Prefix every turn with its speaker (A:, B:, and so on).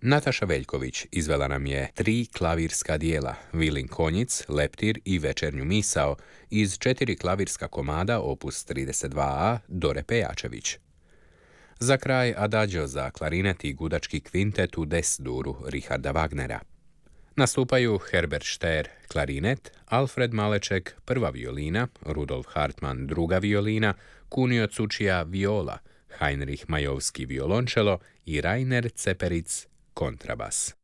A: Nataša Veljković izvela nam je 3 klavirska dijela, Vilin konjic, Leptir i Večernju misao, iz 4 klavirska komada opus 32a Dore Pejačević. Za kraj Adagio za klarinet i gudački kvintet u des-duru Richarda Wagnera. Nastupaju Herbert Šter, klarinet, Alfred Maleček, prva violina, Rudolf Hartmann, druga violina, Kunio Cučija, viola, Heinrich Majovski, violončelo i Rainer Ceperic, kontrabas.